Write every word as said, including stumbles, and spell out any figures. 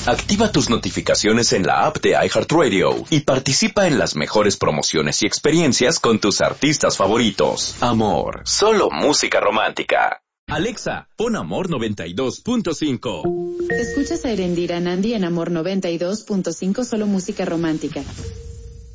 Activa tus notificaciones en la app de iHeartRadio y participa en las mejores promociones y experiencias con tus artistas favoritos. Amor, solo música romántica. Alexa, pon Amor noventa y dos punto cinco. Escuchas a Erendira Nandi en Amor noventa y dos punto cinco, solo música romántica.